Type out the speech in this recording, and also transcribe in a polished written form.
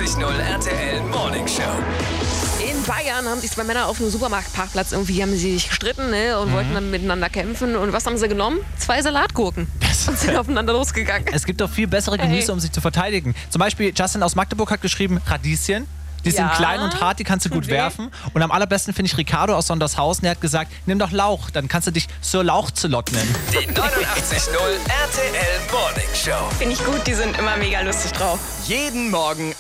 89.0 RTL Morning Show. In Bayern haben sich zwei Männer auf einem Supermarktparkplatz irgendwie haben sie sich gestritten, ne, und wollten dann miteinander kämpfen. Und was haben sie genommen? 2 Salatgurken. Und sind aufeinander losgegangen. Es gibt doch viel bessere Gemüse, um sich zu verteidigen. Zum Beispiel Justin aus Magdeburg hat geschrieben, Radieschen. Die sind klein und hart, die kannst du gut werfen. Und am allerbesten finde ich Ricardo aus Sondershausen, der hat gesagt, nimm doch Lauch, dann kannst du dich Sir Lauchzelot nennen. Die 89.0 RTL Morning Show. Finde ich gut, die sind immer mega lustig drauf. Jeden Morgen